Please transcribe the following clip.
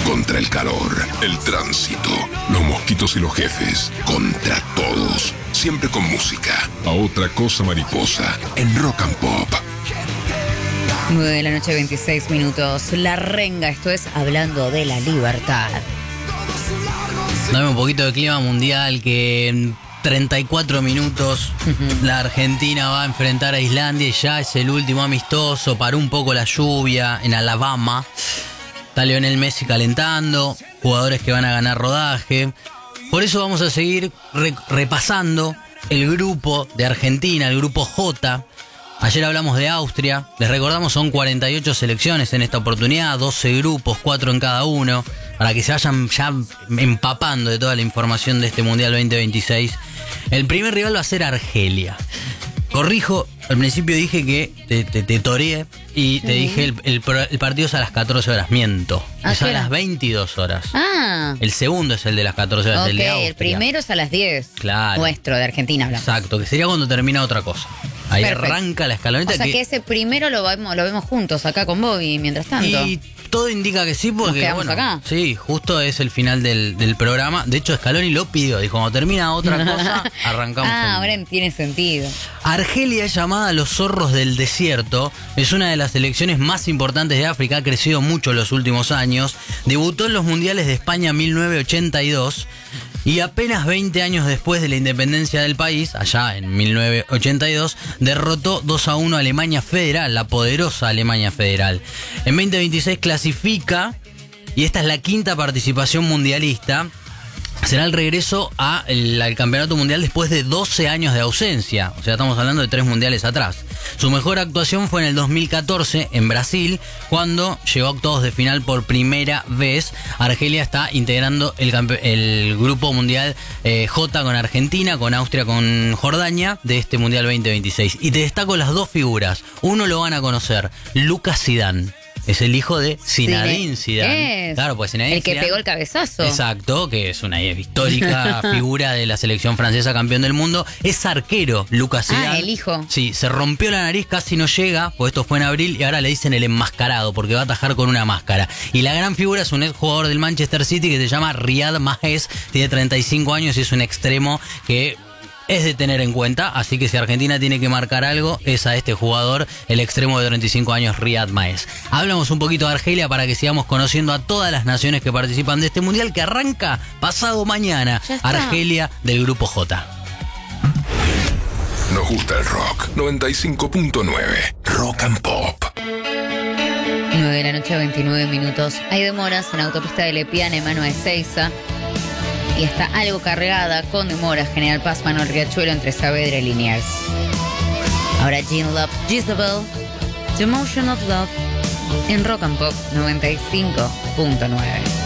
Contra el calor, el tránsito, los mosquitos y los jefes. Contra todos. Siempre con música. A otra cosa mariposa. En Rock and Pop. 9 de la noche, 26 minutos. La Renga, esto es Hablando de la Libertad. Dame un poquito de clima mundial que en 34 minutos la Argentina va a enfrentar a Islandia y ya es el último amistoso. Paró un poco la lluvia en Alabama. Está Lionel Messi calentando, jugadores que van a ganar rodaje. Por eso vamos a seguir repasando el grupo de Argentina, el grupo J. Ayer hablamos de Austria, les recordamos son 48 selecciones en esta oportunidad, 12 grupos, 4 en cada uno, para que se vayan ya empapando de toda la información de este Mundial 2026. El primer rival va a ser Argelia. Corrijo, al principio dije que te toreé y te dije el partido es a las 14 horas. Miento, es a las 22 horas. Ah. El segundo es el de las 14 horas, el de Austria. El primero es a las 10. Claro. Nuestro, de Argentina hablamos. Exacto, que sería cuando termina otra cosa. Ahí perfecto. Arranca la escaloneta. O sea que ese primero lo vemos juntos acá con Bobby mientras tanto. Y todo indica que sí, porque nos quedamos acá. Sí, justo es el final del programa. De hecho, Scaloni lo pidió, dijo, cuando termina otra cosa, arrancamos. Ahora tiene sentido. Argelia, llamada los zorros del desierto, es una de las selecciones más importantes de África, ha crecido mucho en los últimos años. Debutó en los mundiales de España en 1982 y apenas 20 años después de la independencia del país, allá en 1982, derrotó 2-1 a Alemania Federal, la poderosa Alemania Federal. En 2026 clasifica, y esta es la quinta participación mundialista. Será el regreso al campeonato mundial después de 12 años de ausencia. O sea, estamos hablando de 3 mundiales atrás. Su mejor actuación fue en el 2014 en Brasil, cuando llegó a octavos de final por primera vez. Argelia está integrando el grupo mundial J con Argentina, con Austria, con Jordania de este mundial 2026. Y te destaco las dos figuras. Uno lo van a conocer, Lucas Zidane. Es el hijo de Zinedine Zidane. Claro, pues Zinedine el que Zidane, pegó el cabezazo. Exacto, que es una histórica figura de la selección francesa, campeón del mundo. Es arquero, Lucas Zidane. El hijo. Sí, se rompió la nariz, casi no llega, pues esto fue en abril, y ahora le dicen el enmascarado, porque va a atajar con una máscara. Y la gran figura es un ex jugador del Manchester City que se llama Riyad Mahrez, tiene 35 años y es un extremo que es de tener en cuenta, así que si Argentina tiene que marcar algo, es a este jugador, el extremo de 35 años, Riyad Mahrez. Hablamos un poquito de Argelia para que sigamos conociendo a todas las naciones que participan de este mundial que arranca pasado mañana. Argelia del grupo J. Nos gusta el rock. 95.9 Rock and Pop. 9 de la noche, 29 minutos. Hay demoras en la autopista de Lepiane, mano de Ezeiza. Y está algo cargada con demoras General Paz, Manuel Riachuelo entre Saavedra y Liniers. Ahora Gene Love, Jezebel, The Motion of Love en Rock and Pop 95.9.